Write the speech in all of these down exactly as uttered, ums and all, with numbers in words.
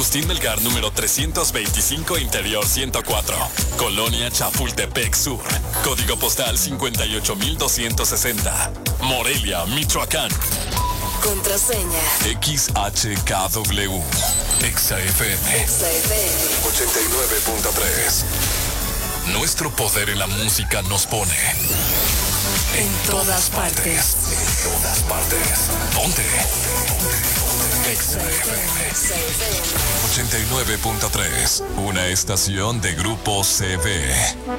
Agustín Melgar, número trescientos veinticinco, Interior ciento cuatro. Colonia Chapultepec Sur. Código postal cincuenta y ocho mil doscientos sesenta. Morelia, Michoacán. Contraseña X H K W. Exa F M. Exa F M ochenta y nueve punto tres. Nuestro poder en la música nos pone en, en todas partes. partes. En todas partes. Ponte. Exa F M ochenta y nueve punto tres. Una estación de Grupo C V.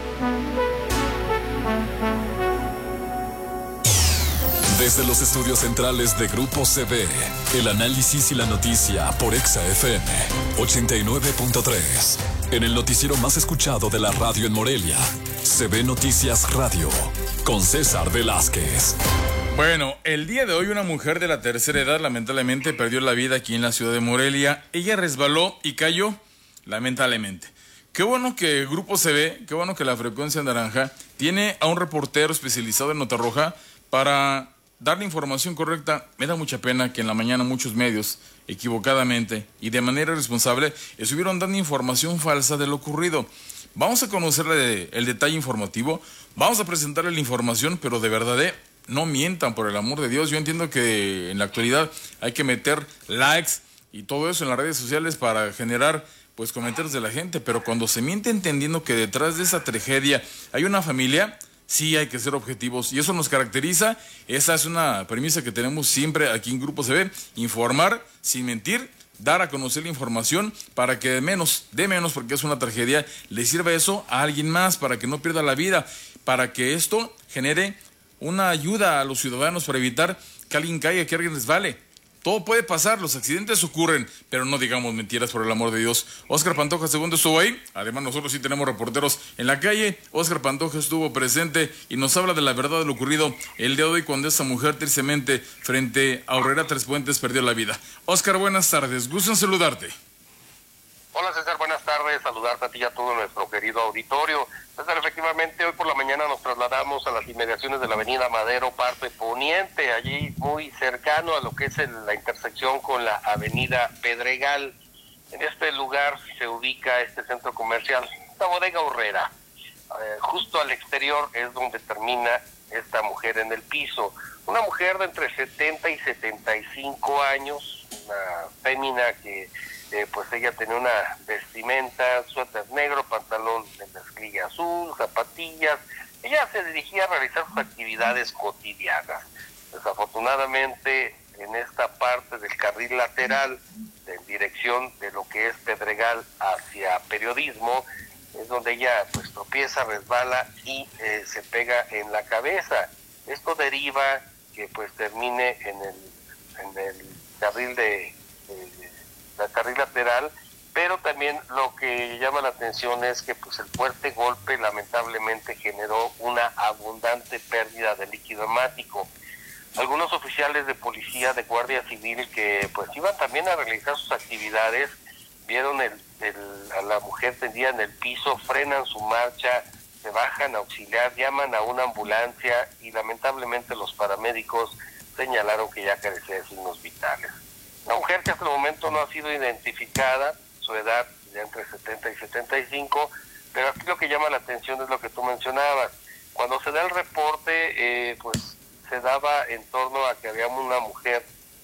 Desde los estudios centrales de Grupo C V, el análisis y la noticia por Exa F M ochenta y nueve punto tres. En el noticiero más escuchado de la radio en Morelia, C V Noticias Radio, con César Velázquez. Bueno, el día de hoy una mujer de la tercera edad lamentablemente perdió la vida aquí en la ciudad de Morelia. Ella resbaló y cayó, lamentablemente. Qué bueno que el Grupo C V, qué bueno que la Frecuencia Naranja tiene a un reportero especializado en Nota Roja para darle información correcta. Me da mucha pena que en la mañana muchos medios, equivocadamente y de manera irresponsable, estuvieron dando información falsa de lo ocurrido. Vamos a conocerle el detalle informativo, vamos a presentarle la información, pero de verdad, eh, no mientan, por el amor de Dios. Yo entiendo que en la actualidad hay que meter likes y todo eso en las redes sociales para generar pues comentarios de la gente, pero cuando se miente entendiendo que detrás de esa tragedia hay una familia, sí hay que ser objetivos y eso nos caracteriza. Esa es una premisa que tenemos siempre aquí en Grupo C V, informar sin mentir, dar a conocer la información para que de menos, de menos porque es una tragedia, le sirva eso a alguien más para que no pierda la vida, para que esto genere una ayuda a los ciudadanos para evitar que alguien caiga, que alguien resbale. Todo puede pasar, los accidentes ocurren, pero no digamos mentiras, por el amor de Dios. Óscar Pantoja segundo estuvo ahí, además nosotros sí tenemos reporteros en la calle. Óscar Pantoja estuvo presente y nos habla de la verdad de lo ocurrido el día de hoy cuando esa mujer tristemente frente a Aurrera Tres Puentes perdió la vida. Óscar, buenas tardes, gusto en saludarte. Hola César, buenas tardes, saludarte a ti y a todo nuestro querido auditorio. César, efectivamente hoy por la mañana nos trasladamos a las inmediaciones de la avenida Madero, parte poniente, allí muy cercano a lo que es el, la intersección con la avenida Pedregal. En este lugar se ubica este centro comercial, la bodega Aurrera. Eh, justo al exterior es donde termina esta mujer en el piso. Una mujer de entre setenta y setenta y cinco años, una fémina que... Eh, pues ella tenía una vestimenta, suéter negro, pantalón de mezclilla azul, zapatillas. Ella se dirigía a realizar sus actividades cotidianas. Desafortunadamente, en esta parte del carril lateral, en dirección de lo que es Pedregal hacia Periodismo, es donde ella pues tropieza, resbala y eh, se pega en la cabeza. Esto deriva que pues termine en el, en el carril de... de la carril lateral, pero también lo que llama la atención es que pues el fuerte golpe lamentablemente generó una abundante pérdida de líquido hemático. Algunos oficiales de policía, de Guardia Civil, que pues iban también a realizar sus actividades, vieron el, el, a la mujer tendida en el piso, frenan su marcha, se bajan a auxiliar, llaman a una ambulancia y lamentablemente los paramédicos señalaron que ya carecía de signos vitales. La mujer que hasta el momento no ha sido identificada, su edad de entre setenta y setenta y cinco, pero aquí lo que llama la atención es lo que tú mencionabas. Cuando se da el reporte, eh, pues se daba en torno a que había una mujer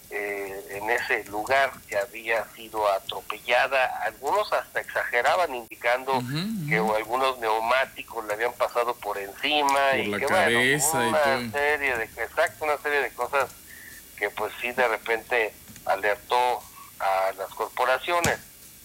eh, en ese lugar que había sido atropellada. Algunos hasta exageraban indicando uh-huh, uh-huh. que algunos neumáticos le habían pasado por encima por y la que cabeza bueno, una y todo. serie de exacto, una serie de cosas que pues sí de repente alertó a las corporaciones,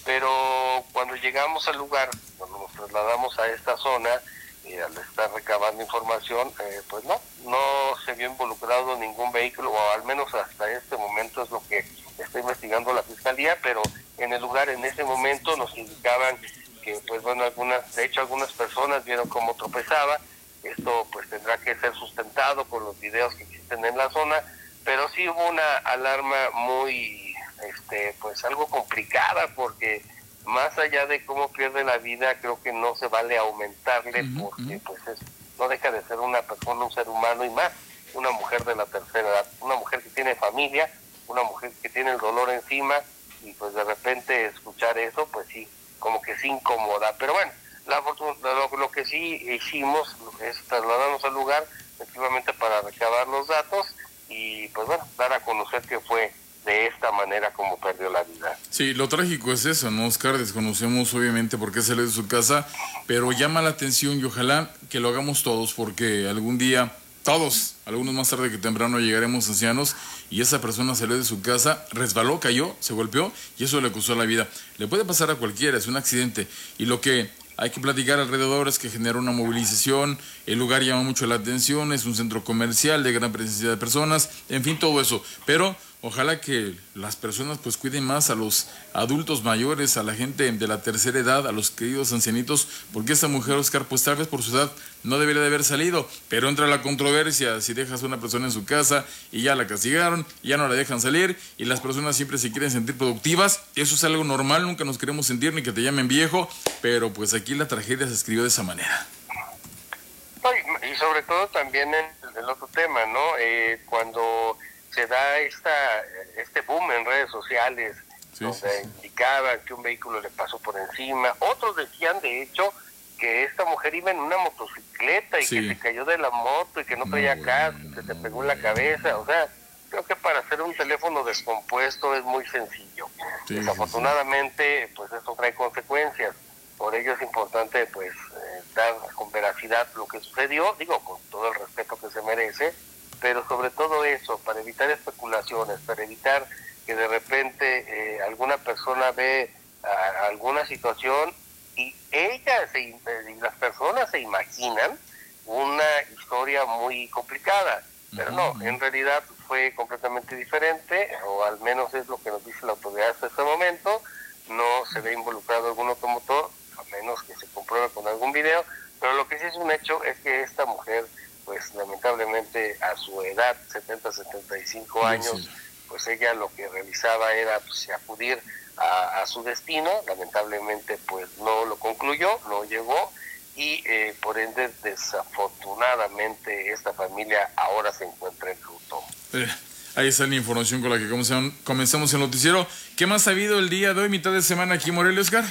pero cuando llegamos al lugar, cuando nos trasladamos a esta zona y al estar recabando información, eh, pues no, no se vio involucrado ningún vehículo, o al menos hasta este momento es lo que está investigando la Fiscalía, pero en el lugar en ese momento nos indicaban que pues bueno, algunas, de hecho algunas personas vieron cómo tropezaba. Esto pues tendrá que ser sustentado con los videos que existen en la zona, pero sí hubo una alarma muy, este, pues algo complicada, porque más allá de cómo pierde la vida, creo que no se vale aumentarle, uh-huh, porque uh-huh. pues es, no deja de ser una persona, un ser humano, y más una mujer de la tercera edad, una mujer que tiene familia, una mujer que tiene el dolor encima, y pues de repente escuchar eso, pues sí, como que sí incomoda. Pero bueno, la, lo, lo que sí hicimos es trasladarnos al lugar, efectivamente, para recabar los datos y pues bueno, dar a conocer que fue de esta manera como perdió la vida. Sí, lo trágico es eso, ¿no, Oscar? Desconocemos obviamente por qué salió de su casa, pero llama la atención y ojalá que lo hagamos todos, porque algún día, todos, algunos más tarde que temprano llegaremos ancianos y esa persona salió de su casa, resbaló, cayó, se golpeó y eso le costó la vida. Le puede pasar a cualquiera, es un accidente. Y lo que hay que platicar alrededor es que genera una movilización, el lugar llama mucho la atención, es un centro comercial de gran presencia de personas, en fin, todo eso. Pero ojalá que las personas pues cuiden más a los adultos mayores, a la gente de la tercera edad, a los queridos ancianitos, porque esta mujer, Oscar, pues tal vez por su edad no debería de haber salido, pero entra la controversia si dejas a una persona en su casa y ya la castigaron, ya no la dejan salir y las personas siempre se quieren sentir productivas. Eso es algo normal, nunca nos queremos sentir ni que te llamen viejo, pero pues aquí la tragedia se escribió de esa manera. Y sobre todo también el, el otro tema, ¿no? Eh, cuando se da esta este boom en redes sociales, sí, donde sí, sí. indicaban que un vehículo le pasó por encima. Otros decían, de hecho, que esta mujer iba en una motocicleta y sí. que se cayó de la moto y que no traía no, casco, no, que se pegó en la cabeza. O sea, creo que para hacer un teléfono descompuesto es muy sencillo. Sí, Desafortunadamente, sí, sí. pues esto trae consecuencias. Por ello es importante, pues, eh, dar con veracidad lo que sucedió, digo, con todo el respeto que se merece, pero sobre todo eso, para evitar especulaciones, para evitar que de repente eh, alguna persona ve a, a alguna situación y ella se, y las personas se imaginan una historia muy complicada, pero no, en realidad fue completamente diferente, o al menos es lo que nos dice la autoridad hasta este momento. No se ve involucrado algún automotor, a menos que se compruebe con algún video, pero lo que sí es un hecho es que esta mujer, pues lamentablemente a su edad, setenta, setenta y cinco años, pues ella lo que realizaba era pues, acudir a, a su destino. Lamentablemente pues no lo concluyó, no llegó y eh, por ende desafortunadamente esta familia ahora se encuentra en luto. Eh, ahí está la información con la que comenzamos el noticiero. ¿Qué más ha habido el día de hoy, mitad de semana aquí en Morelia, Oscar?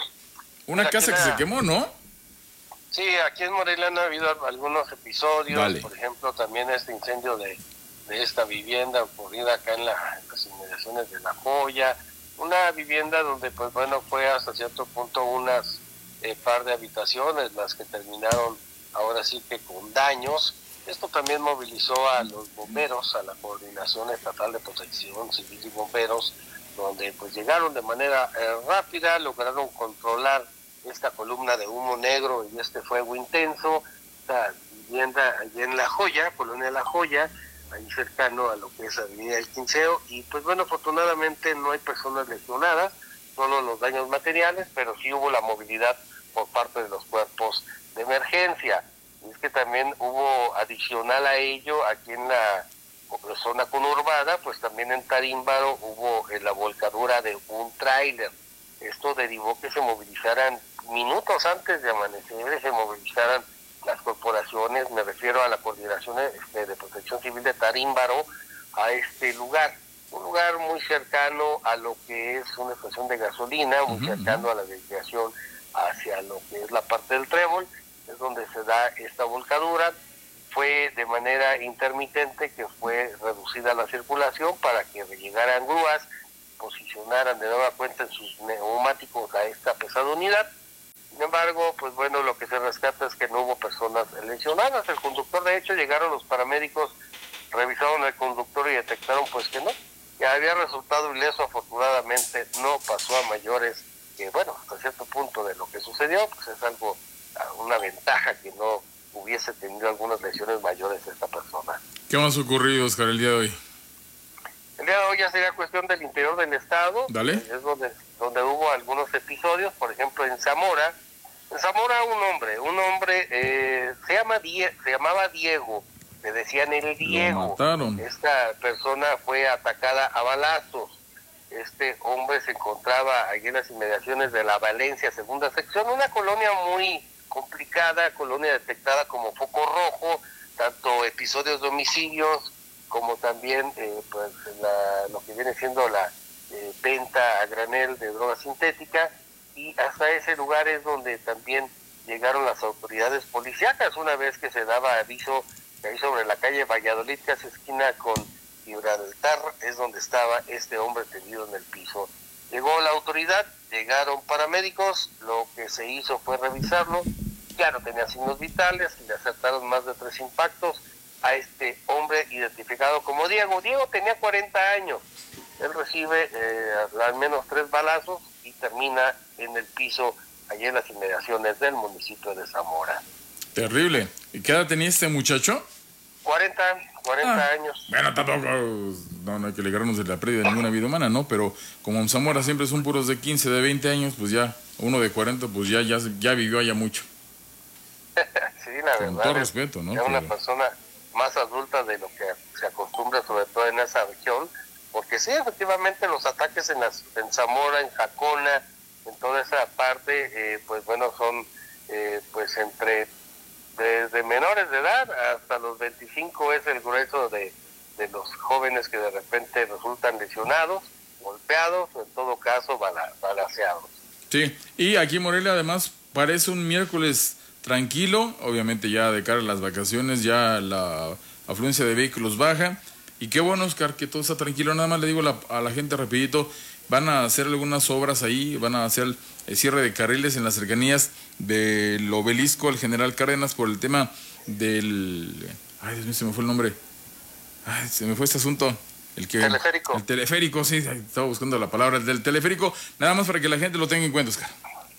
Una casa que la... se quemó, ¿no? Sí, aquí en Morelia han habido algunos episodios, Dale. por ejemplo, también este incendio de, de esta vivienda ocurrida acá en, la, en las inmediaciones de La Joya, una vivienda donde, pues bueno, fue hasta cierto punto unas eh, par de habitaciones las que terminaron ahora sí que con daños. Esto también movilizó a los bomberos, a la Coordinación Estatal de Protección Civil y Bomberos, donde pues llegaron de manera eh, rápida, lograron controlar esta columna de humo negro y este fuego intenso. Esta vivienda allí en La Joya, Colonia La Joya, ahí cercano a lo que es Avenida El Quinceo, y pues bueno, afortunadamente no hay personas lesionadas, solo los daños materiales, pero sí hubo la movilidad por parte de los cuerpos de emergencia. Y es que también hubo, adicional a ello, aquí en la zona conurbada, pues también en Tarímbaro hubo eh, la volcadura de un tráiler. Esto derivó que se movilizaran minutos antes de amanecer, se movilizaran las corporaciones, me refiero a la Coordinación este, de Protección Civil de Tarímbaro, a este lugar, un lugar muy cercano a lo que es una estación de gasolina, muy uh-huh. cercano a la desviación hacia lo que es la parte del Trébol, es donde se da esta volcadura. Fue de manera intermitente que fue reducida la circulación para que llegaran grúas, posicionaran de nueva cuenta en sus neumáticos a esta pesada unidad. Sin embargo, pues bueno, lo que se rescata es que no hubo personas lesionadas. El conductor, de hecho, llegaron los paramédicos, revisaron el conductor y detectaron pues que no, que había resultado ileso. Afortunadamente no pasó a mayores, que bueno, hasta cierto punto de lo que sucedió, pues es algo, una ventaja que no hubiese tenido algunas lesiones mayores esta persona. ¿Qué más ha ocurrido, Oscar, el día de hoy? El día de hoy ya sería cuestión del interior del estado. Dale. Es donde, donde hubo algunos episodios, por ejemplo en Zamora. En Zamora un hombre, un hombre eh, se llama Die, se llamaba Diego, le decían el Diego. Lo mataron. Esta persona fue atacada a balazos. Este hombre se encontraba allí en las inmediaciones de la Valencia, segunda sección, una colonia muy complicada, colonia detectada como foco rojo, tanto episodios de homicidios como también eh, pues la, lo que viene siendo la, eh, venta a granel de droga sintética, y hasta ese lugar es donde también llegaron las autoridades policíacas una vez que se daba aviso que ahí sobre la calle Valladolid, que hace esquina con Gibraltar, es donde estaba este hombre tendido en el piso. Llegó la autoridad, llegaron paramédicos, lo que se hizo fue revisarlo, ya no tenía signos vitales, y le acertaron más de tres impactos a este hombre identificado como Diego. Diego tenía cuarenta años, él recibe eh, al menos tres balazos y termina en el piso allí en las inmediaciones del municipio de Zamora. Terrible. ¿Y qué edad tenía este muchacho? cuarenta, cuarenta Ah, años. Bueno, tampoco, no, no hay que alegrarnos de la pérdida de ninguna vida humana, ¿no? Pero como en Zamora siempre son puros de quince, de veinte años, pues ya, uno de cuarenta, pues ya, ya, ya vivió allá mucho. Sí, la Con verdad. todo es respeto, ¿no? Ya una Pero- persona más adulta de lo que se acostumbra, sobre todo en esa región, porque sí, efectivamente los ataques en, las, en Zamora, en Jacona, en toda esa parte, eh, pues bueno, son eh, pues entre desde menores de edad hasta los veinticinco es el grueso de, de los jóvenes que de repente resultan lesionados, golpeados, o en todo caso bala, balaceados. Sí, y aquí en Morelia además parece un miércoles tranquilo, obviamente ya de cara a las vacaciones ya la afluencia de vehículos baja, y qué bueno, Oscar, que todo está tranquilo. Nada más le digo la, a la gente rapidito, van a hacer algunas obras ahí, van a hacer el cierre de carriles en las cercanías del obelisco al General Cárdenas por el tema del... Ay, Dios mío, se me fue el nombre. Ay, se me fue este asunto. El que, Teleférico. El teleférico, sí, estaba buscando la palabra, el del teleférico, nada más para que la gente lo tenga en cuenta, Oscar.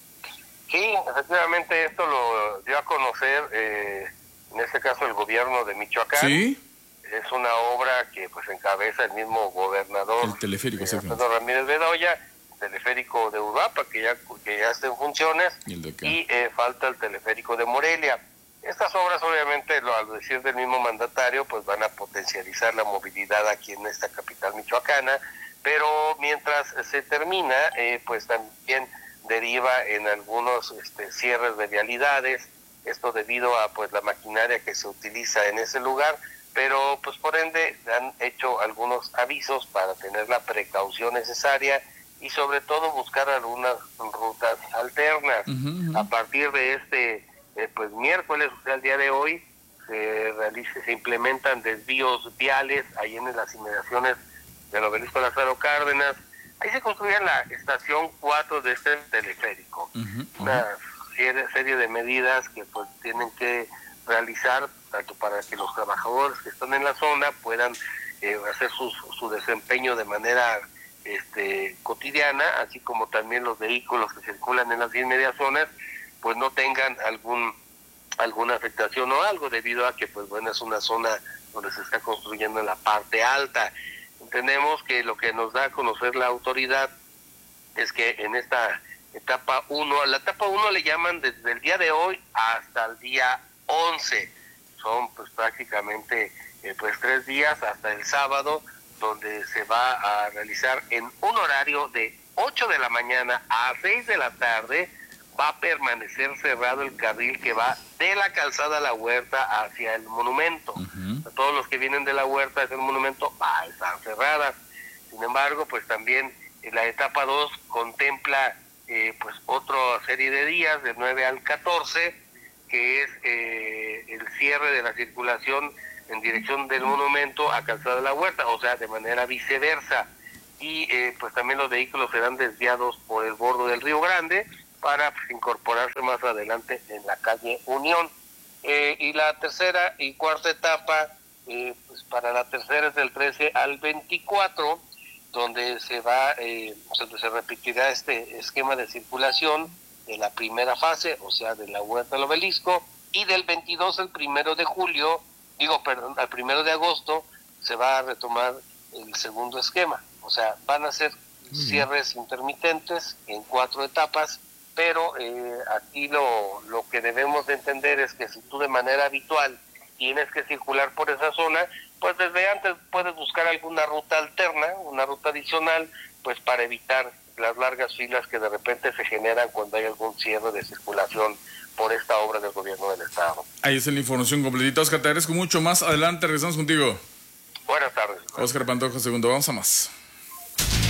Sí, efectivamente esto lo dio a conocer, eh, en este caso el gobierno de Michoacán. Sí, Es una obra que pues encabeza el mismo gobernador, el teleférico, eh, sí. Alfredo Ramírez Bedoya, el teleférico de Uruapa, que ya, que ya está en funciones, Y el de acá. y eh, falta el teleférico de Morelia. Estas obras, obviamente, lo, al decir del mismo mandatario, pues van a potencializar la movilidad aquí en esta capital michoacana, pero mientras se termina, eh, pues también deriva en algunos este, cierres de vialidades, esto debido a pues la maquinaria que se utiliza en ese lugar, pero pues por ende han hecho algunos avisos para tener la precaución necesaria y sobre todo buscar algunas rutas alternas. Ujú, ujú. A partir de este eh, pues miércoles, o sea, el día de hoy, se realice, se implementan desvíos viales ahí en las inmediaciones del obelisco Lázaro Cárdenas. Ahí se construye la estación cuatro de este teleférico. Ujú, ujú. Una serie, serie de medidas que pues tienen que realizar tanto para que los trabajadores que están en la zona puedan eh, hacer su, su desempeño de manera este, cotidiana, así como también los vehículos que circulan en las inmediaciones pues no tengan algún alguna afectación o algo, debido a que pues bueno, es una zona donde se está construyendo en la parte alta. Entendemos que lo que nos da a conocer la autoridad es que en esta etapa uno, a la etapa uno le llaman desde el día de hoy hasta el día once, son pues prácticamente eh, pues tres días hasta el sábado, donde se va a realizar en un horario de ocho de la mañana a seis de la tarde. Va a permanecer cerrado el carril que va de la calzada La Huerta hacia el monumento. Ujú. Todos los que vienen de La Huerta hacia el monumento va a estar cerradas. Sin embargo, pues también en la etapa dos contempla eh, pues otra serie de días, de nueve al catorce, que es eh, el cierre de la circulación en dirección del monumento a calzada La Huerta, o sea, de manera viceversa. Y eh, pues también los vehículos serán desviados por el borde del Río Grande, para pues, incorporarse más adelante en la calle Unión. Eh, y la tercera y cuarta etapa, eh, pues para la tercera es del trece al veinticuatro, donde se va, eh, donde se repetirá este esquema de circulación de la primera fase, o sea, de la Huerta al Obelisco, y del veintidós al primero de julio, digo, perdón, al primero de agosto, se va a retomar el segundo esquema. O sea, van a ser cierres intermitentes en cuatro etapas, pero eh, aquí lo, lo que debemos de entender es que si tú de manera habitual tienes que circular por esa zona, pues desde antes puedes buscar alguna ruta alterna, una ruta adicional, pues para evitar las largas filas que de repente se generan cuando hay algún cierre de circulación por esta obra del gobierno del estado. Ahí está la información completita, Oscar, te agradezco mucho. Más adelante regresamos contigo. Buenas tardes. Oscar Pantoja segundo, vamos a más.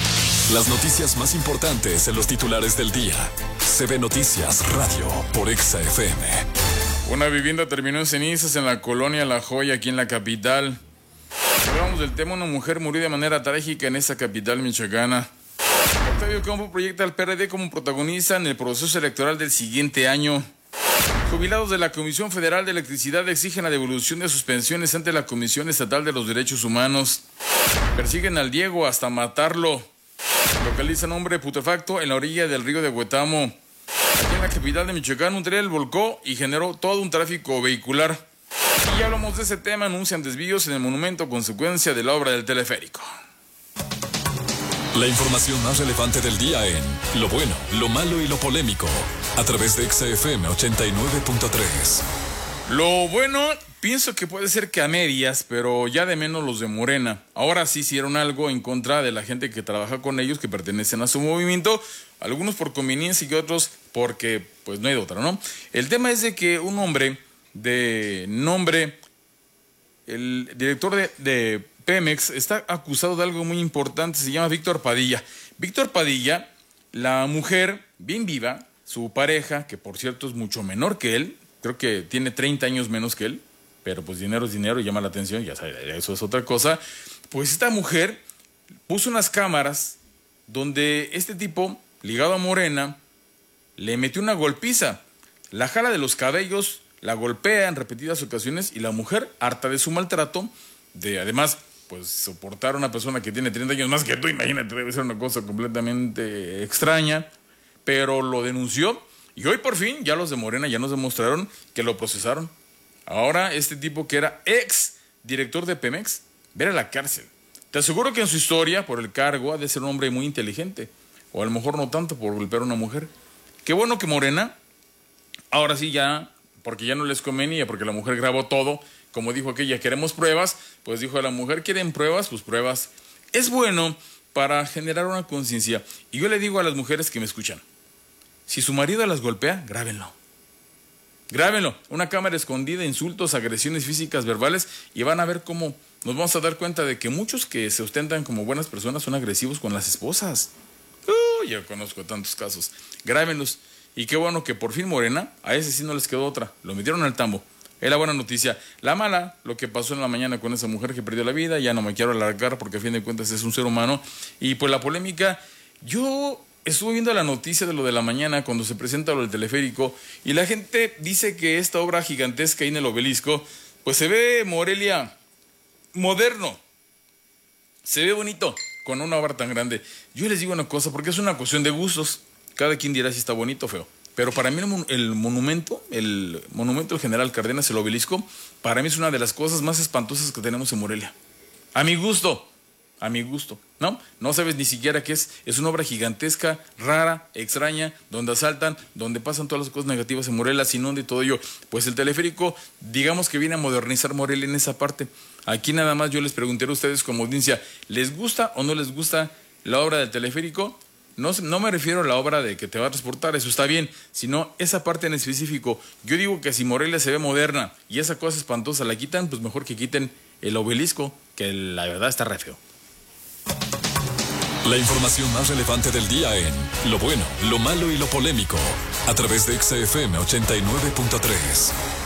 Las noticias más importantes en los titulares del día. C B Noticias Radio por Exa F M. Una vivienda terminó en cenizas en la colonia La Joya, aquí en la capital. Hablamos del tema, una mujer murió de manera trágica en esta capital michoacana. Octavio Campo proyecta al P R D como protagonista en el proceso electoral del siguiente año. Jubilados de la Comisión Federal de Electricidad exigen la devolución de sus pensiones ante la Comisión Estatal de los Derechos Humanos. Persiguen al Diego hasta matarlo. Localizan hombre putrefacto en la orilla del río de Huetamo. Aquí en la capital de Michoacán, un tren volcó y generó todo un tráfico vehicular. Y ya hablamos de ese tema, anuncian desvíos en el monumento a consecuencia de la obra del teleférico. La información más relevante del día en Lo Bueno, Lo Malo y Lo Polémico, a través de Exa F M ochenta y nueve punto tres. Lo bueno, pienso que puede ser que a medias, pero ya de menos los de Morena. Ahora sí hicieron algo en contra de la gente que trabaja con ellos, que pertenecen a su movimiento, algunos por conveniencia y otros porque pues no hay de otra, ¿no? El tema es de que un hombre de nombre, el director de, de Pemex, está acusado de algo muy importante, se llama Víctor Padilla. Víctor Padilla, la mujer bien viva, su pareja, que por cierto es mucho menor que él, creo que tiene treinta años menos que él, pero pues dinero es dinero y llama la atención, ya sabes, eso es otra cosa. Pues esta mujer puso unas cámaras donde este tipo, ligado a Morena, le metió una golpiza, la jala de los cabellos, la golpea en repetidas ocasiones y la mujer, harta de su maltrato, de además pues soportar a una persona que tiene treinta años más que tú, imagínate, debe ser una cosa completamente extraña, pero lo denunció y hoy por fin ya los de Morena ya nos demostraron que lo procesaron. Ahora este tipo que era ex director de Pemex, ver a la cárcel. Te aseguro que en su historia, por el cargo, ha de ser un hombre muy inteligente, o a lo mejor no tanto por golpear a una mujer. Qué bueno que Morena, ahora sí ya, porque ya no les convenía, porque la mujer grabó todo, como dijo aquella, queremos pruebas, pues dijo a la mujer, ¿quieren pruebas? Pues pruebas. Es bueno para generar una conciencia. Y yo le digo a las mujeres que me escuchan, si su marido las golpea, grábenlo. Grábenlo. Una cámara escondida, insultos, agresiones físicas, verbales, y van a ver cómo nos vamos a dar cuenta de que muchos que se ostentan como buenas personas son agresivos con las esposas. Uh, yo conozco tantos casos. Grábenlos. Y qué bueno que por fin Morena, a ese sí no les quedó otra. Lo metieron al tambo. Es la buena noticia. La mala, lo que pasó en la mañana con esa mujer que perdió la vida, ya no me quiero alargar porque a fin de cuentas es un ser humano. Y pues la polémica, yo estuve viendo la noticia de lo de la mañana cuando se presenta lo del teleférico y la gente dice que esta obra gigantesca ahí en el obelisco, pues se ve Morelia moderno. Se ve bonito con una obra tan grande. Yo les digo una cosa, porque es una cuestión de gustos. Cada quien dirá si está bonito o feo. Pero para mí el, el monumento, el monumento del General Cárdenas, el obelisco, para mí es una de las cosas más espantosas que tenemos en Morelia. A mi gusto, a mi gusto, ¿no? No sabes ni siquiera qué es. Es una obra gigantesca, rara, extraña, donde asaltan, donde pasan todas las cosas negativas en Morelia, se inunda y todo ello. Pues el teleférico, digamos que viene a modernizar Morelia en esa parte. Aquí nada más yo les pregunté a ustedes como audiencia, ¿les gusta o no les gusta la obra del teleférico? No, no me refiero a la obra de que te va a transportar, eso está bien, sino esa parte en específico. Yo digo que si Morelia se ve moderna y esa cosa espantosa la quitan, pues mejor que quiten el obelisco, que la verdad está re feo. La información más relevante del día en Lo Bueno, Lo Malo y Lo Polémico, a través de Exa F M ochenta y nueve punto tres.